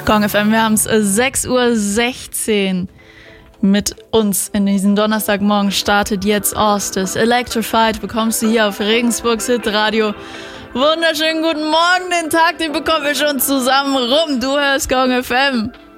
Kong FM, wir haben es 6:16 Uhr. Mit uns in diesem Donnerstagmorgen startet jetzt Orstes. Electrified bekommst du hier auf Regensburgs Hitradio. Wunderschönen guten Morgen, den Tag, den bekommen wir schon zusammen rum. Du hörst Kong FM.